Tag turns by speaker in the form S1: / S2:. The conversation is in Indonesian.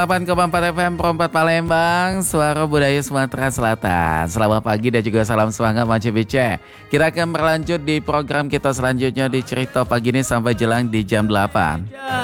S1: 8,4 FM Perempat Palembang, Suara Budaya Sumatera Selatan. Selamat pagi dan juga salam semangat Mace Bice. Kita akan berlanjut di program kita selanjutnya di Cerita Pagi ini sampai jelang di jam 8.